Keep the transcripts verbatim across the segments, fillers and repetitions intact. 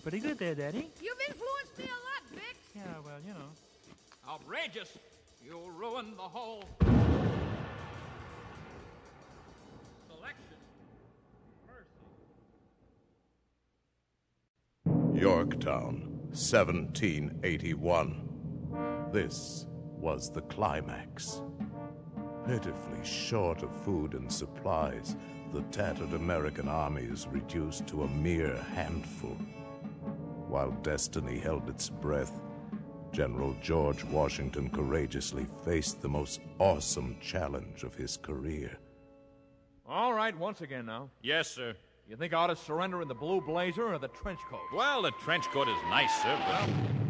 pretty good there, Daddy. You've influenced me a lot, Vic. Yeah, well, you know. Outrageous! You'll ruin the whole selection. Mercy. Yorktown, seventeen eighty-one. This was the climax. Pitifully short of food and supplies, the tattered American army is reduced to a mere handful. While destiny held its breath, General George Washington courageously faced the most awesome challenge of his career. All right, once again now. Yes, sir. You think I ought to surrender in the blue blazer or the trench coat? Well, the trench coat is nice, sir, but...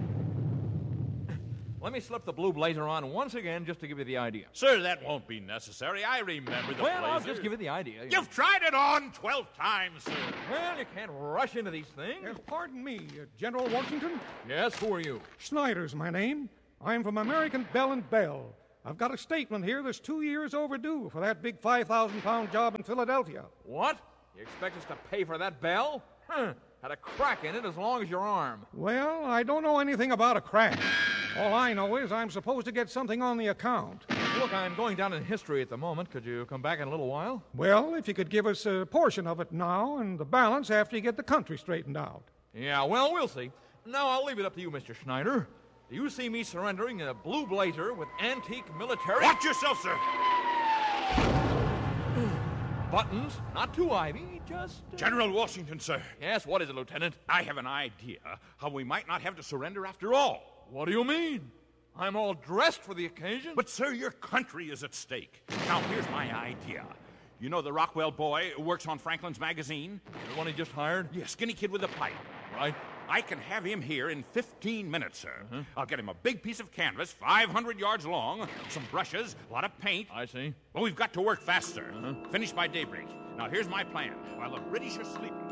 Let me slip the blue blazer on once again just to give you the idea. Sir, that won't be necessary. I remember the well, blazer. I'll just give you the idea. You You've tried it on twelve times, sir. know. Well, you can't rush into these things. Yes, pardon me, uh, General Washington. Yes, who are you? Snyder's my name. I'm from American Bell and Bell. I've got a statement here that's two years overdue for that big five thousand pound job in Philadelphia. What? You expect us to pay for that bell? Huh. Had a crack in it as long as your arm. Well, I don't know anything about a crack. All I know is I'm supposed to get something on the account. Look, I'm going down in history at the moment. Could you come back in a little while? Well, if you could give us a portion of it now and the balance after you get the country straightened out. Yeah, well, we'll see. Now, I'll leave it up to you, Mister Schneider. Do you see me surrendering in a blue blazer with antique military... Watch yourself, sir! buttons, not too ivy, just... Uh... General Washington, sir. Yes, what is it, Lieutenant? I have an idea how we might not have to surrender after all. What do you mean? I'm all dressed for the occasion. But, sir, your country is at stake. Now, here's my idea. You know the Rockwell boy who works on Franklin's magazine? The one he just hired? Yeah, skinny kid with a pipe. Right. I can have him here in fifteen minutes, sir. Uh-huh. I'll get him a big piece of canvas, five hundred yards long, some brushes, a lot of paint. I see. Well, we've got to work fast, sir. Uh-huh. Finish by daybreak. Now, here's my plan. While the British are sleeping...